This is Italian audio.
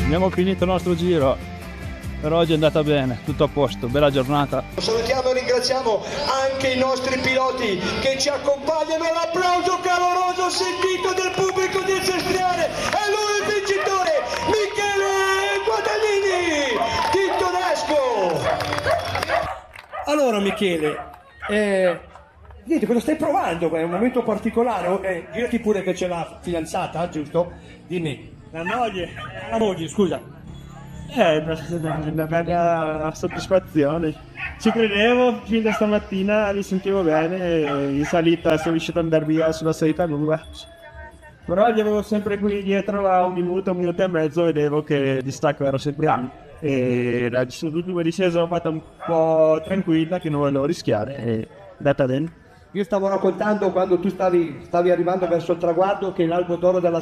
Abbiamo finito il nostro giro, per oggi è andata bene, tutto a posto, bella giornata. Salutiamo e ringraziamo anche i nostri piloti che ci accompagnano. L'applauso caloroso sentito del pubblico di Sestriere. È lui il vincitore, Michele Guadagnini di Tedesco. Allora Michele, niente, cosa stai provando? È un momento particolare, girati pure che c'è la fidanzata, giusto? Dimmi. La moglie, scusa. Una bella soddisfazione. Ci credevo, fin da stamattina mi sentivo bene, in salita sono riuscito ad andare via sulla salita lunga. Però gli avevo sempre qui dietro a un minuto e mezzo, vedevo che il distacco era sempre alto. E l'ultima discesa l'ho fatta un po' tranquilla, che non volevo rischiare, e è andata bene. Io stavo raccontando quando tu stavi arrivando verso il traguardo che l'albo d'oro della